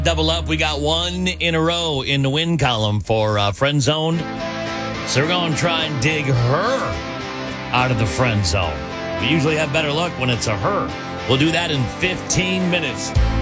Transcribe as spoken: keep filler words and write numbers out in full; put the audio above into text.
Double up. We got one in a row in the win column for uh, Friend Zone. So we're going to try and dig her out of the friend zone. We usually have better luck when it's a her. We'll do that in fifteen minutes.